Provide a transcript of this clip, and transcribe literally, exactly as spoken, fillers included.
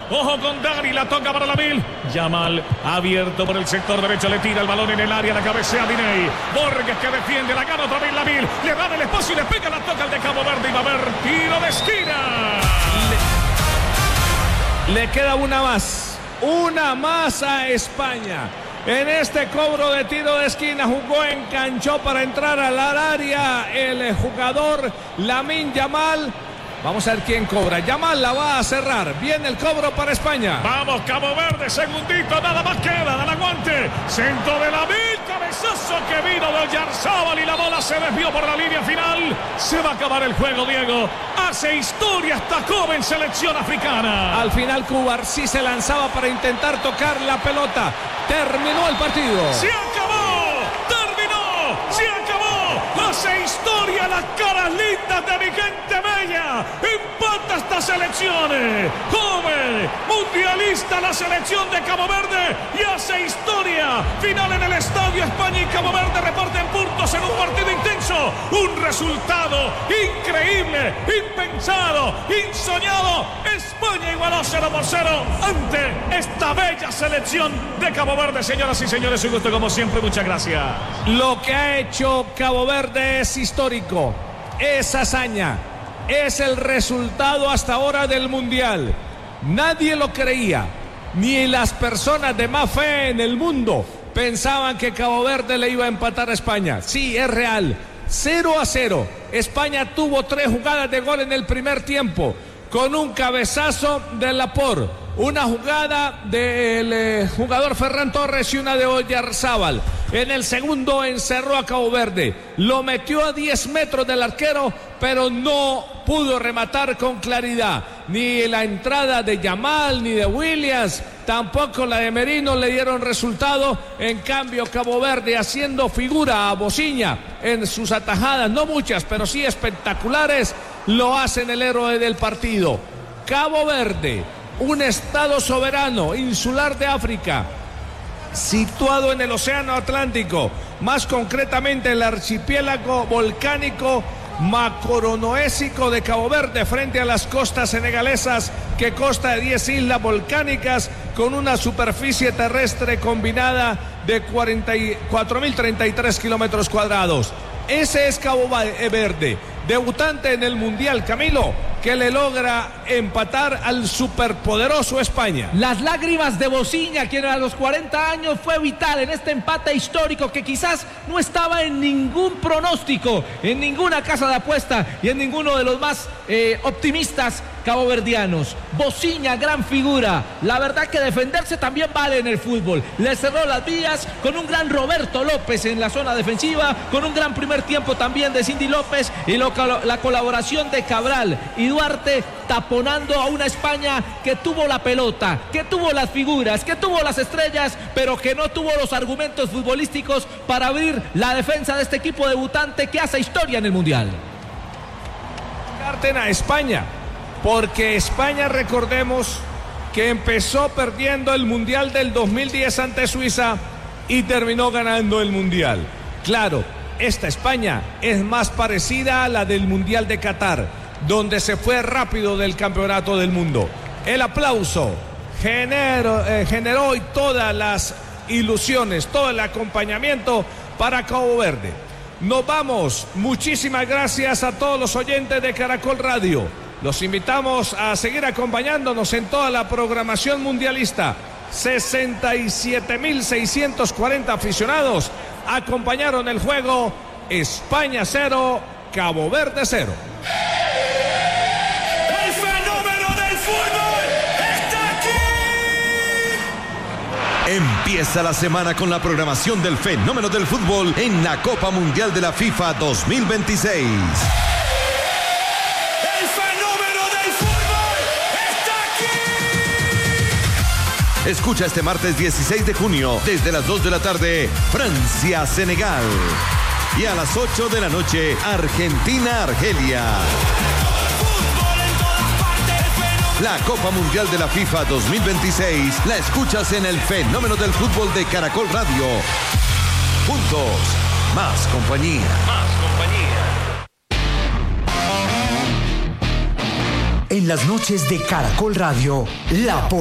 Ojo con Dani, la toca para Lamil. Yamal abierto por el sector derecho, le tira el balón en el área, la cabecea Diney. Borges que defiende, la gana otra vez Lamil. Le da el espacio y le pega, la toca el de Cabo Verde y va a haber tiro de esquina. Le, le queda una más, una más a España. En este cobro de tiro de esquina jugó, enganchó para entrar al área el jugador Lamine Yamal. Vamos a ver quién cobra. Yamal la va a cerrar. Viene el cobro para España. Vamos, Cabo Verde, segundito, nada más queda. Del aguante. Centro de Lamil, cabezazo que vino de Oyarzábal y la bola se desvió por la línea final. Se va a acabar el juego, Diego. Hace historia esta joven selección africana. Al final Cubar sí se lanzaba para intentar tocar la pelota. Terminó el partido. ¡Se acabó! ¡Terminó! ¡Se acabó! Hace historia las caras lindas de mi gente bella. Empata esta selección. Joven, mundialista la selección de Cabo Verde y hace historia. Final en el estadio. España y Cabo Verde reparten puntos en un partido intenso. Un resultado increíble, impensado, insoñado. España igualó cero por cero ante esta bella selección de Cabo Verde. Señoras y señores, un gusto como siempre. Muchas gracias. Lo que ha hecho Cabo Verde es histórico. Es hazaña. Es el resultado hasta ahora del Mundial. Nadie lo creía. Ni las personas de más fe en el mundo pensaban que Cabo Verde le iba a empatar a España. Sí, es real. cero a cero. España tuvo tres jugadas de gol en el primer tiempo. Con un cabezazo de Laporte, una jugada del eh, jugador Ferran Torres y una de Oyarzábal. En el segundo encerró a Cabo Verde, lo metió a diez metros del arquero, pero no pudo rematar con claridad. Ni la entrada de Yamal ni de Williams, tampoco la de Merino le dieron resultado. En cambio, Cabo Verde haciendo figura a Bociña en sus atajadas, no muchas, pero sí espectaculares, lo hacen el héroe del partido. Cabo Verde, un estado soberano, insular de África, situado en el Océano Atlántico, más concretamente el archipiélago volcánico macoronoésico de Cabo Verde, frente a las costas senegalesas, que consta de diez islas volcánicas con una superficie terrestre combinada de cuarenta y cuatro mil treinta y tres kilómetros cuadrados. Ese es Cabo Verde, debutante en el Mundial, Camilo, que le logra empatar al superpoderoso España. Las lágrimas de Bociña, quien a los cuarenta años fue vital en este empate histórico que quizás no estaba en ningún pronóstico, en ninguna casa de apuesta y en ninguno de los más eh, optimistas caboverdianos. Bociña, gran figura. La verdad que defenderse también vale en el fútbol. Le cerró las vías con un gran Roberto López en la zona defensiva, con un gran primer tiempo también de Cindy López y lo, la colaboración de Cabral y Duarte, taponando a una España que tuvo la pelota, que tuvo las figuras, que tuvo las estrellas, pero que no tuvo los argumentos futbolísticos para abrir la defensa de este equipo debutante que hace historia en el Mundial. Carten a España, porque España, recordemos que empezó perdiendo el Mundial del dos mil diez ante Suiza y terminó ganando el Mundial. Claro, esta España es más parecida a la del Mundial de Qatar, donde se fue rápido del campeonato del mundo. El aplauso generó, eh, generó hoy todas las ilusiones, todo el acompañamiento para Cabo Verde. Nos vamos. Muchísimas gracias a todos los oyentes de Caracol Radio. Los invitamos a seguir acompañándonos en toda la programación mundialista. sesenta y siete mil seiscientos cuarenta aficionados acompañaron el juego. España cero, Cabo Verde cero. El fenómeno del fútbol está aquí. Empieza la semana con la programación del fenómeno del fútbol en la Copa Mundial de la FIFA dos mil veintiséis. Escucha este martes dieciséis de junio, desde las dos de la tarde, Francia-Senegal. Y a las ocho de la noche, Argentina-Argelia. La Copa Mundial de la FIFA dos mil veintiséis la escuchas en el fenómeno del fútbol de Caracol Radio. Juntos, más compañía. Más compañía. En las noches de Caracol Radio, la